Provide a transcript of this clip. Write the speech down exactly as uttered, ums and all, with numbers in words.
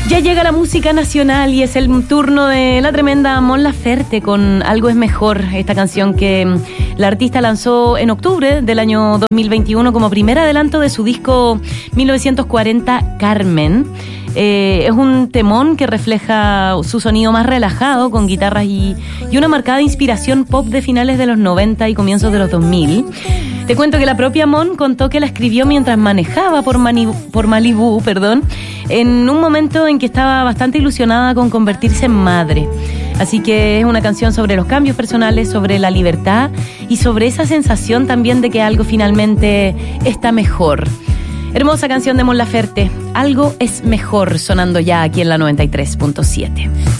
Ya llega la música nacional y es el turno de la tremenda Mon Laferte con Algo es Mejor, esta canción que la artista lanzó en octubre del año dos mil veintiuno como primer adelanto de su disco mil novecientos cuarenta Carmen. Eh, es un temón que refleja su sonido más relajado con guitarras y, y una marcada inspiración pop de finales de los noventa y comienzos de los dos mil. Te cuento que la propia Mon contó que la escribió mientras manejaba por, Mani, por Malibú, perdón, en un momento en que estaba bastante ilusionada con convertirse en madre. Así que es una canción sobre los cambios personales, sobre la libertad y sobre esa sensación también de que algo finalmente está mejor. Hermosa canción de Mon Laferte, Algo es Mejor, sonando ya aquí en la noventa y tres punto siete.